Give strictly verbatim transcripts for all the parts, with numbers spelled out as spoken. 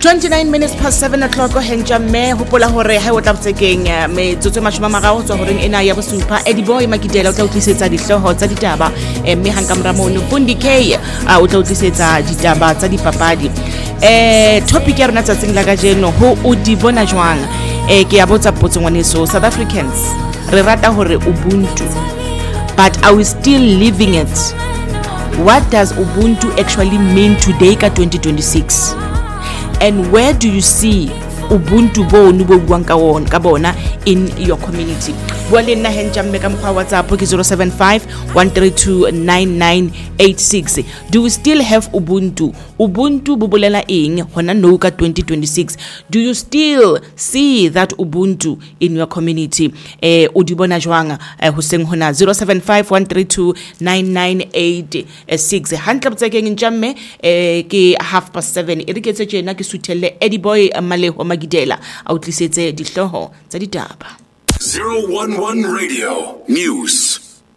twenty-nine minutes past seven o'clock o henja mme hopola hore ha o tla botsekeng me tsotse mashoma marao tswa hore ena ya bosupa Ediboy Makidela o tla utlisetsa dihloho tsa ditaba mme hanga mramono Fundi K o tla utlisetsa ditaba tsa dipapadi. eh topic ya rona tsatsing la kajeno ho o di bona jwang. eh ke ya botsa potso ngwaneso. South Africans re rata hore ubuntu, but are we still living it? What does ubuntu actually mean today ka twenty twenty-six? And where do you see ubuntu bo no bo buang ka wona ka bona in your community? Bwale nna henja mme ka mokgwa WhatsApp ke zero seven five one three two nine nine eight six. Do we still have ubuntu? Ubuntu bo bolela eng hona no ka twenty twenty-six? Do you still see that ubuntu in your community? eh o di bona jwang ho seng hona zero seven five one three two nine nine eight six. Hantle botsekeng njamme eh ke half past seven e re ketse tjena ke suthelle Ediboy Maleho Magidela a utlisetse dihloho tsa ditaba. zero one one Radio News.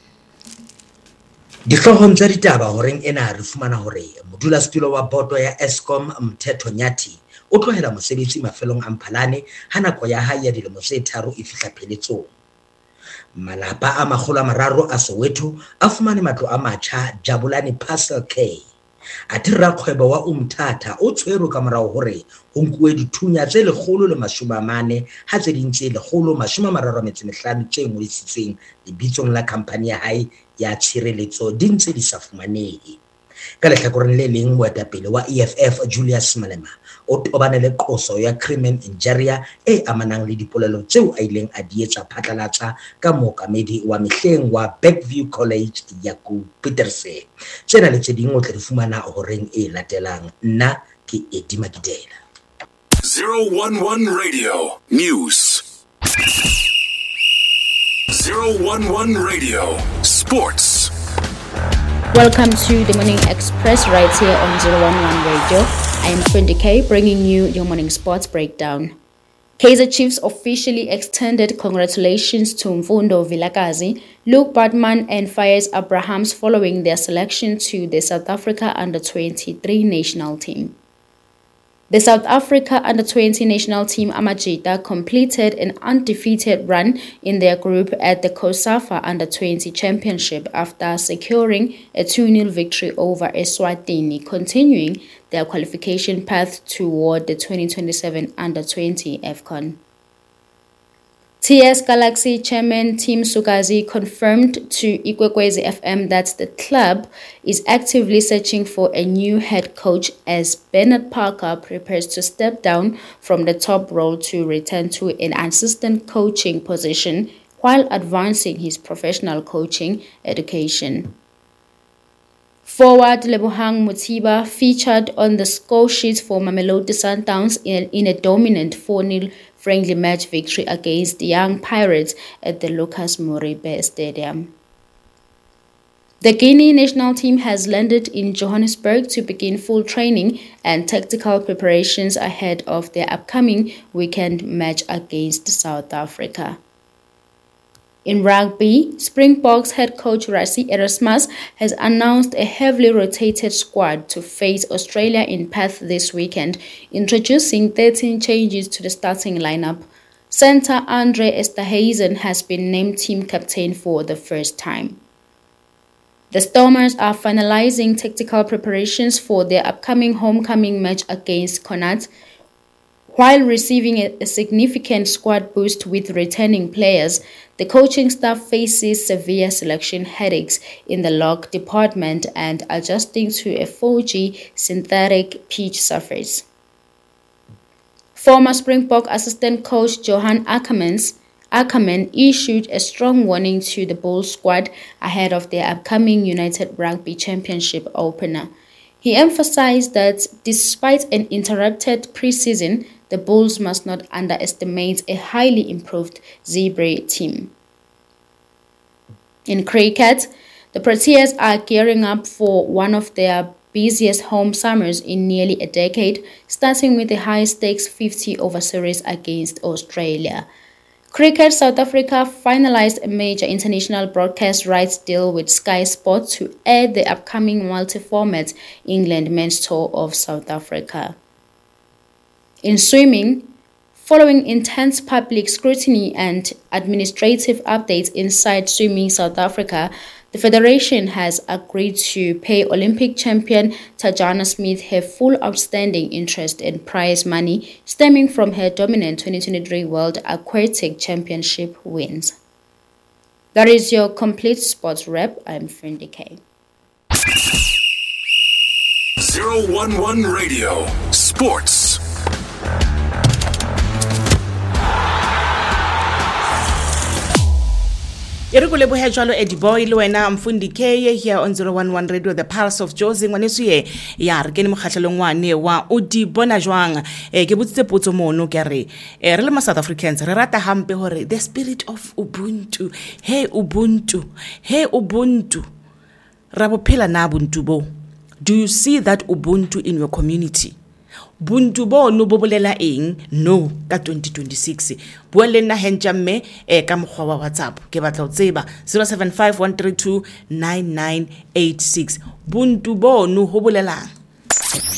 Dihlohong tsa ditaba horeng ena re fumana hore modulasetulo wa boto ya Eskom Mthetho Nyati o tlohela mosebetsi mafelong a Mphalane ha nako ya hae ya dilemo tse tharo e fihla pheletsong. Malapa a makgolo a mararo a Soweto a fumane matlo a matjha Jabulani Parcel K. Atira kgwebo wa Umtata o tshwero ka morao hore ho nkuwe dithunya tse lekgolo le mashome a mane ha tse ding tse lekgolo mashome a mararo a metso e mehlano tse ngodisitsweng lebitsong la khampani ya hae ya tshireletso di ntse di sa fumanehe. Ka lehlakoreng le leng moetapele wa E F F Julius Malema o tobane le qoso ya crimen injuria e amanang le dipolelo tseo a ileng a di etsa phatlalatsa ka mookamedi wa mehleng wa Backview College Yaku Peterse. Tsena le tse ding o tla di fumana horeng e latelang. Nna ke Edi Makidela. zero one one Radio News. zero one one Radio Sports. Welcome to the Morning Express right here on zero one one Radio. I am Fundi K bringing you your morning sports breakdown. Kaizer Chiefs officially extended congratulations to Mfundo Vilakazi, Luke Bartman and Faiz Abrahams following their selection to the South Africa under twenty-three national team. The South Africa under twenty national team Amajita completed an undefeated run in their group at the COSAFA under twenty championship after securing a two nil victory over Eswatini, continuing their qualification path toward the twenty twenty-seven under twenty AFCON. T S Galaxy chairman Tim Sukazi confirmed to Ikwekwezi F M that the club is actively searching for a new head coach as Bernard Parker prepares to step down from the top role to return to an assistant coaching position while advancing his professional coaching education. Forward Lebohang Mutiba featured on the score sheet for Mamelodi Sundowns in, in a dominant four nil friendly match victory against the Young Pirates at the Lucas Moribe Stadium. The Guinea national team has landed in Johannesburg to begin full training and tactical preparations ahead of their upcoming weekend match against South Africa. In rugby, Springboks head coach Rassie Erasmus has announced a heavily rotated squad to face Australia in Perth this weekend, introducing thirteen changes to the starting lineup. Centre Andre Esterhuizen has been named team captain for the first time. The Stormers are finalizing tactical preparations for their upcoming homecoming match against Connacht, while receiving a significant squad boost with returning players. The coaching staff faces severe selection headaches in the lock department and adjusting to a four G synthetic pitch surface. Former Springbok assistant coach Johan Ackermans Ackerman issued a strong warning to the Bulls squad ahead of their upcoming United Rugby Championship opener. He emphasized that despite an interrupted preseason, the Bulls must not underestimate a highly improved Zebra team. In cricket, the Proteas are gearing up for one of their busiest home summers in nearly a decade, starting with a high-stakes fifty over series against Australia. Cricket South Africa finalized a major international broadcast rights deal with Sky Sports to air the upcoming multi-format England Men's Tour of South Africa. In swimming, following intense public scrutiny and administrative updates inside Swimming South Africa, the Federation has agreed to pay Olympic champion Tajana Smith her full outstanding interest in prize money stemming from her dominant twenty twenty-three World Aquatic Championship wins. That is your complete sports wrap. I'm Fendi K. zero one one Radio Sports. E re go lebohe jwalo Eddie Boy le wena Mfundi K here on zero one one Radio, the Pulse of Jozi. Ngwaneso ye ya re ke ne mokgatlelong wane wa o di bona jwang e ke botsitse potso mono ke re e re le ma South Africans re rata hampe hore the spirit of Ubuntu, hey Ubuntu, hey Ubuntu, ra bophela na Ubuntu bo. Do you see that Ubuntu in your community? Buntu bo no bobolela eng no ka twenty twenty-six bua le nna Hentja mme e ka mokgwa wa WhatsApp ke batla o tseba zero seven five one three two nine nine eight six. Buntu bo no ho bolelang.